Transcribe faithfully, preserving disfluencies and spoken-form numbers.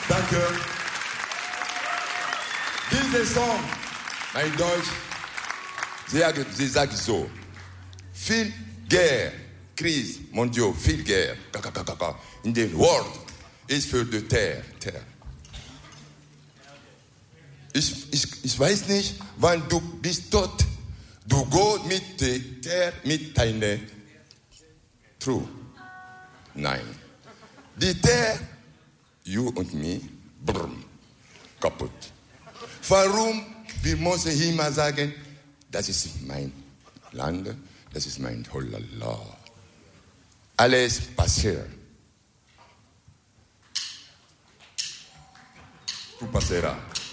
Danke. Dieser Song, mein Deutsch, sie, sie sagt so, viel Guerre, Krise, mon Dieu, viel Guerre, in the world ist für die Terre. Terre. Ich, ich, ich weiß nicht, wann du bist tot, du gehst mit der Terre, mit deiner True. Nein. Die Terre, you und me, brumm, kaputt. Warum? Wir müssen immer sagen, das ist mein Land, das ist mein Holala. Alles passiert. Tu passerà.